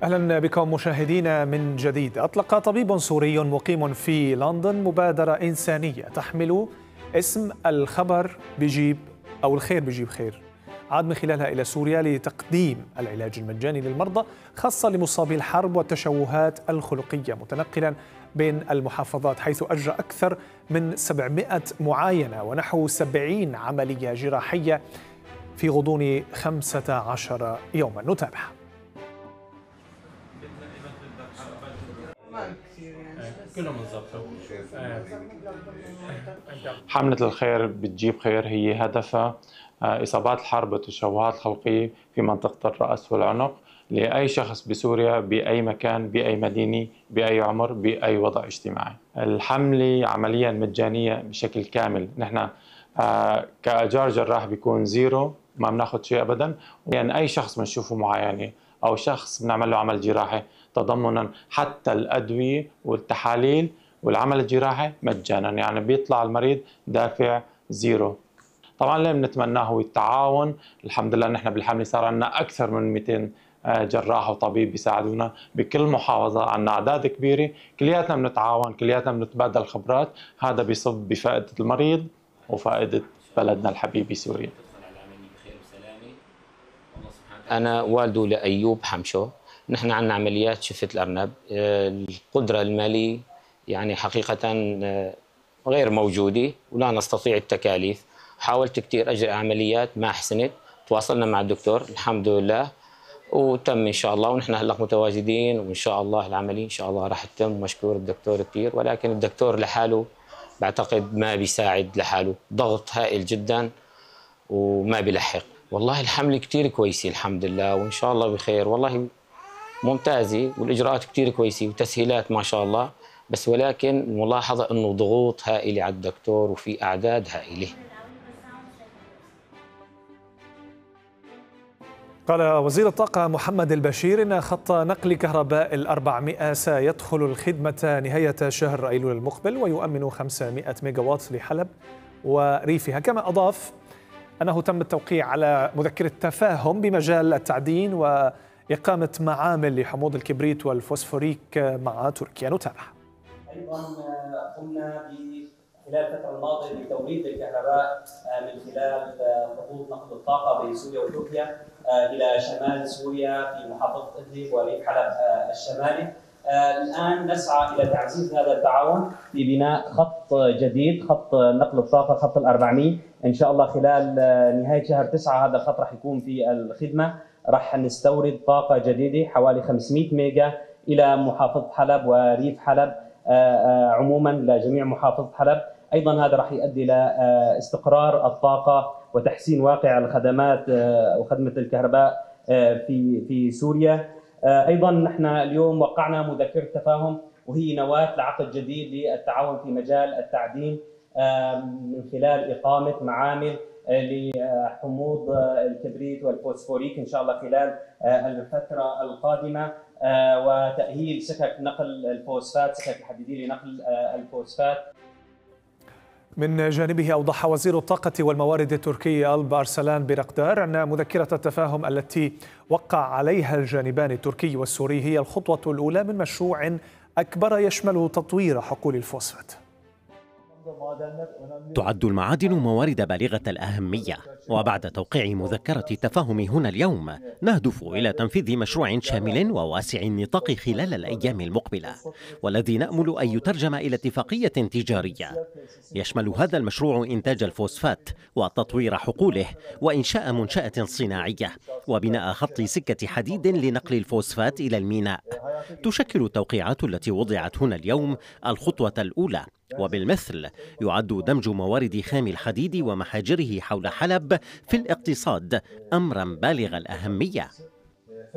أهلا بكم مشاهدينا من جديد. أطلق طبيب سوري مقيم في لندن مبادرة إنسانية تحمل اسم الخبر بيجيب أو الخير بيجيب خير، عاد من خلالها إلى سوريا لتقديم العلاج المجاني للمرضى، خاصة لمصابي الحرب والتشوهات الخلقية، متنقلا بين المحافظات، حيث أجرى أكثر من 700 معاينة ونحو 70 عملية جراحية في غضون 15 يوما. نتابع. حملة الخير بتجيب خير هي هدفها إصابات الحرب والتشوهات الخلقية في منطقة الرأس والعنق لأي شخص بسوريا بأي مكان بأي مدينة بأي عمر بأي وضع اجتماعي. الحملة عمليا مجانية بشكل كامل. نحن كأجار جراح بيكون زيرو، ما بناخذ شيء أبدا، يعني أي شخص بنشوفه معاينة أو شخص بنعمل له عمل جراحي تضمنا حتى الأدوية والتحاليل والعمل الجراحي مجانا، يعني بيطلع المريض دافع زيرو. طبعا اللي بنتمناه هو التعاون. الحمد لله نحن بالحملة صار عندنا أكثر من 200 جراح وطبيب بيساعدونا بكل محافظة، عندنا أعداد كبيرة، كلياتنا بنتعاون، كلياتنا بنتبادل الخبرات، هذا بيصب بفائدة المريض وفائدة بلدنا الحبيب سوريا. أنا والده لأيوب حمشو. نحن عندنا عمليات شفة الأرنب، القدرة المالية يعني حقيقة غير موجودة ولا نستطيع التكاليف. حاولت كثير أجري عمليات ما أحسنت، تواصلنا مع الدكتور الحمد لله وتم إن شاء الله، ونحن هلا متواجدين وإن شاء الله العملية إن شاء الله راح تتم. مشكور الدكتور كثير، ولكن الدكتور لحاله بعتقد ما بيساعد لحاله، ضغط هائل جدا وما بيلحق. والله الحملة كثير كويسة الحمد لله وإن شاء الله بخير، والله ممتازة والإجراءات كثير كويسة وتسهيلات ما شاء الله، بس ولكن الملاحظة أنه ضغوط هائلة على الدكتور وفي أعداد هائلة. قال وزير الطاقة محمد البشير إن خط نقل كهرباء 400 سيدخل الخدمة نهاية شهر أيلول المقبل ويؤمن 500 ميجاوات لحلب وريفها. كما أضاف أنه تم التوقيع على مذكرة تفاهم بمجال التعدين وإقامة معامل لحموض الكبريت والفوسفوريك مع تركيا. نتابع. أيضا قمنا خلال الفترة الماضية بتوريد الكهرباء من خلال خطوط نقل الطاقة بين سوريا وتركيا إلى شمال سوريا في محافظة إدلب وريف حلب الشمالي. الآن نسعى إلى تعزيز هذا التعاون في بناء خط جديد، خط نقل الطاقة، خط 400 إن شاء الله خلال نهاية شهر 9 هذا الخط راح يكون في الخدمة. راح نستورد طاقة جديدة حوالي 500 ميجا إلى محافظة حلب وريف حلب عموما لجميع محافظة حلب. أيضا هذا راح يؤدي إلى استقرار الطاقة وتحسين واقع الخدمات وخدمة الكهرباء في سوريا. أيضا نحن اليوم وقعنا مذكرة تفاهم وهي نواة لعقد جديد للتعاون في مجال التعدين من خلال إقامة معامل لحموض الكبريت والفوسفوريك إن شاء الله خلال الفترة القادمة، وتأهيل سكك نقل الفوسفات، سكك الحديدية لنقل الفوسفات. من جانبه أوضح وزير الطاقة والموارد التركي ألب أرسلان بيرقدار أن مذكرة التفاهم التي وقع عليها الجانبان التركي والسوري هي الخطوة الأولى من مشروع أكبر يشمل تطوير حقول الفوسفات. تعد المعادن موارد بالغة الأهمية، وبعد توقيع مذكرة التفاهم هنا اليوم نهدف إلى تنفيذ مشروع شامل وواسع النطاق خلال الأيام المقبلة، والذي نأمل أن يترجم إلى اتفاقية تجارية. يشمل هذا المشروع إنتاج الفوسفات وتطوير حقوله وإنشاء منشأة صناعية وبناء خط سكة حديد لنقل الفوسفات إلى الميناء. تشكل التوقيعات التي وضعت هنا اليوم الخطوة الأولى، وبالمثل يعد دمج موارد خام الحديد ومحاجره حول حلب في الاقتصاد أمرا بالغ الأهمية.